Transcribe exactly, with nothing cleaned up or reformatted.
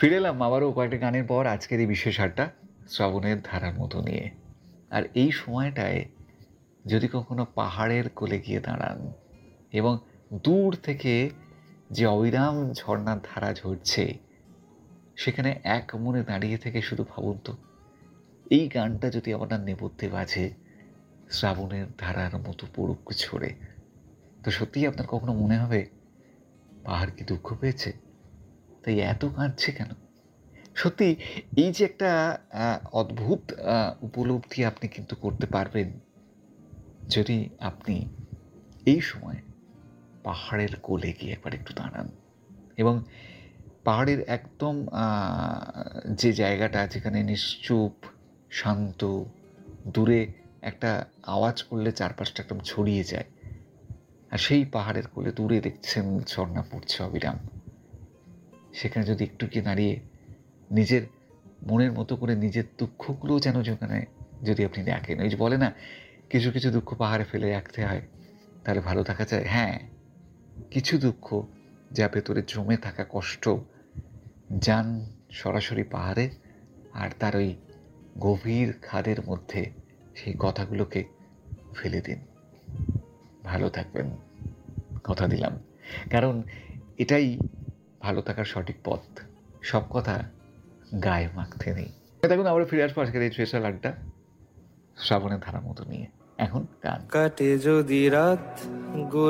ফিরে এলাম আবারও কয়েকটা গানের পর আজকের এই বিশেষ আড্ডা শ্রাবণের ধারার মতো নিয়ে। আর এই সময়টায় যদি কখনো পাহাড়ের কোলে গিয়ে দাঁড়ান এবং দূর থেকে যে অবিরাম ঝর্ণার ধারা ঝরছে, সেখানে এক মনে দাঁড়িয়ে থেকে শুধু ভাবুন তো, এই গানটা যদি আপনার নেপথ্যে বাজে শ্রাবণের ধারার মতো পড়ুক ঝরে, তো সত্যিই আপনার কখনো মনে হবে পাহাড় কি দুঃখ পেয়েছে, তাই এত কাঁদছে কেন? সত্যি এই যে একটা আহ, অদ্ভুত আহ, উপলব্ধি আপনি কিন্তু করতে পারবেন যদি আপনি এই সময় পাহাড়ের কোলে গিয়ে একবার একটু দাঁড়ান এবং পাহাড়ের একদম আহ, যে জায়গাটা যেখানে নিশ্চুপ, শান্ত, দূরে একটা আওয়াজ করলে চারপাশটা একদম ছড়িয়ে যায়, আর সেই পাহাড়ের কোলে দূরে দেখছেন ঝর্ণা পড়ছে অবিরাম, সেখানে যদি একটু গিয়ে দাঁড়িয়ে নিজের মনের মতো করে নিজের দুঃখগুলো যেন যেখানে যদি আপনি দেখেন, ওই যে বলে না কিছু কিছু দুঃখ পাহাড়ে ফেলে রাখতে হয় তাহলে ভালো থাকা যায়। হ্যাঁ, কিছু দুঃখ যা ভেতরে জমে থাকা কষ্ট, যান সরাসরি পাহাড়ে আর তার ওই গভীর খাদের মধ্যে সেই কথাগুলোকে ফেলে দিন, ভালো থাকবেন, কথা দিলাম। কারণ এটাই ভালো থাকার সঠিক পথ, সব কথা গায়ে মাখতে নেই। দেখুন আমরা ফিরে আসবো আজকের এই স্পেশাল আড্ডা শ্রাবণের ধারা মতো নিয়ে। এখন গান। কাটে যদি রাত